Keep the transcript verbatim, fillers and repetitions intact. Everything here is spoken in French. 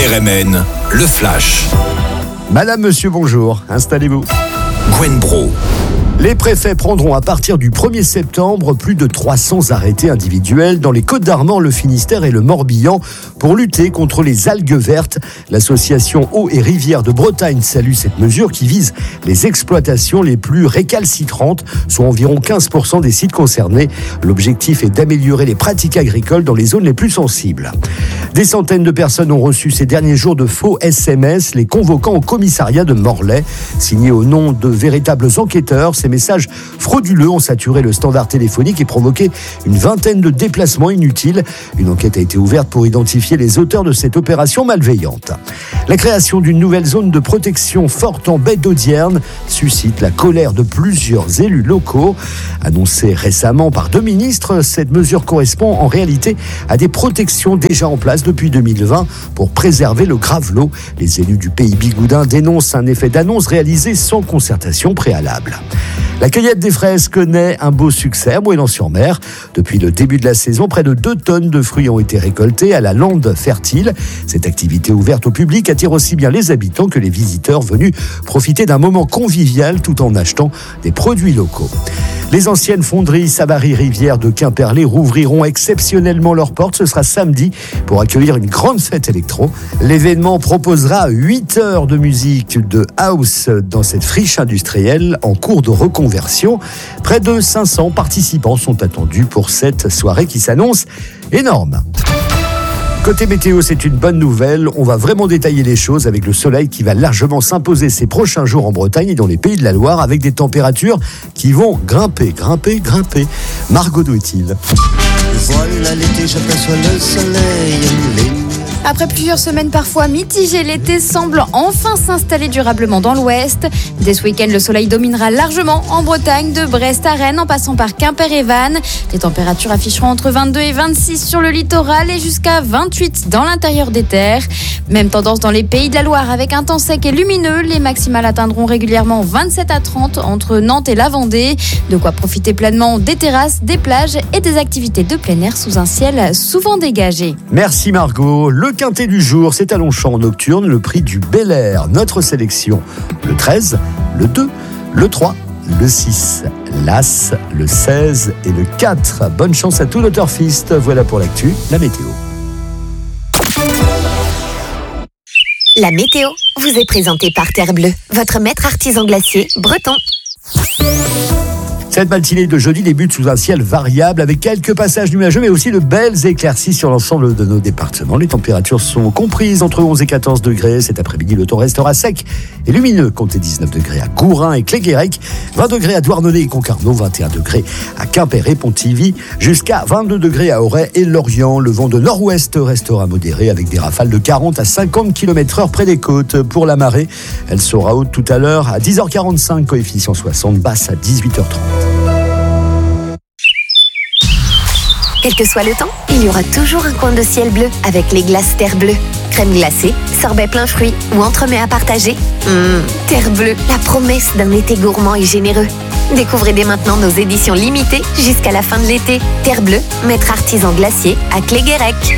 R M N, le Flash. Madame, monsieur, bonjour. Installez-vous. Gwen Bro. Les préfets prendront à partir du premier septembre plus de trois cents arrêtés individuels dans les Côtes-d'Armor, le Finistère et le Morbihan pour lutter contre les algues vertes. L'association Eau et Rivières de Bretagne salue cette mesure qui vise les exploitations les plus récalcitrantes, soit environ quinze pour cent des sites concernés. L'objectif est d'améliorer les pratiques agricoles dans les zones les plus sensibles. Des centaines de personnes ont reçu ces derniers jours de faux S M S, les convoquant au commissariat de Morlaix. Signés au nom de véritables enquêteurs, ces messages frauduleux ont saturé le standard téléphonique et provoqué une vingtaine de déplacements inutiles. Une enquête a été ouverte pour identifier les auteurs de cette opération malveillante. La création d'une nouvelle zone de protection forte en baie d'Audierne suscite la colère de plusieurs élus locaux. Annoncée récemment par deux ministres, cette mesure correspond en réalité à des protections déjà en place depuis deux mille vingt pour préserver le gravelot. Les élus du pays bigoudin dénoncent un effet d'annonce réalisé sans concertation préalable. La cueillette des fraises connaît un beau succès à Moëlan-sur-Mer. Depuis le début de la saison, près de deux tonnes de fruits ont été récoltés à la lande fertile. Cette activité ouverte au public attire aussi bien les habitants que les visiteurs venus profiter d'un moment convivial tout en achetant des produits locaux. Les anciennes fonderies Savary Rivière de Quimperlé rouvriront exceptionnellement leurs portes. Ce sera samedi pour accueillir une grande fête électro. L'événement proposera huit heures de musique de house dans cette friche industrielle en cours de reconversion. Près de cinq cents participants sont attendus pour cette soirée qui s'annonce énorme. Côté météo, c'est une bonne nouvelle. On va vraiment détailler les choses avec le soleil qui va largement s'imposer ces prochains jours en Bretagne et dans les Pays de la Loire avec des températures qui vont grimper, grimper, grimper. Margot, d'où est-il ? Voilà l'été, j'aperçois le soleil. Après plusieurs semaines parfois mitigées, l'été semble enfin s'installer durablement dans l'ouest. Dès ce week-end, le soleil dominera largement en Bretagne, de Brest à Rennes en passant par Quimper et Vannes. Les températures afficheront entre vingt-deux et vingt-six sur le littoral et jusqu'à vingt-huit dans l'intérieur des terres. Même tendance dans les Pays de la Loire avec un temps sec et lumineux. Les maximales atteindront régulièrement vingt-sept à trente entre Nantes et la Vendée. De quoi profiter pleinement des terrasses, des plages et des activités de plein air sous un ciel souvent dégagé. Merci Margot. Le quintet du jour, c'est à Longchamp nocturne, le prix du Bel Air. Notre sélection, le treize, le deux, le trois, le six, l'As, le seize et le quatre. Bonne chance à tous nos turfistes. Voilà pour l'actu, la météo. La météo vous est présentée par Terre Bleue, votre maître artisan glacier breton. Cette matinée de jeudi débute sous un ciel variable avec quelques passages nuageux mais aussi de belles éclaircies sur l'ensemble de nos départements. Les températures sont comprises entre onze et quatorze degrés. Cet après-midi, le temps restera sec et lumineux. Comptez dix-neuf degrés à Gourin et Cléguérec, vingt degrés à Douarnenez et Concarneau, vingt et un degrés à Quimper et Pontivy, jusqu'à vingt-deux degrés à Auray et Lorient. Le vent de nord-ouest restera modéré avec des rafales de quarante à cinquante kilomètres heure près des côtes. Pour la marée, elle sera haute tout à l'heure à dix heures quarante-cinq, coefficient soixante, basse à dix-huit heures trente. Quel que soit le temps, il y aura toujours un coin de ciel bleu avec les glaces Terre Bleue. Crème glacée, sorbet plein fruits ou entremets à partager. Mmh, Terre Bleue, la promesse d'un été gourmand et généreux. Découvrez dès maintenant nos éditions limitées jusqu'à la fin de l'été. Terre Bleue, maître artisan glacier à Cléguérec.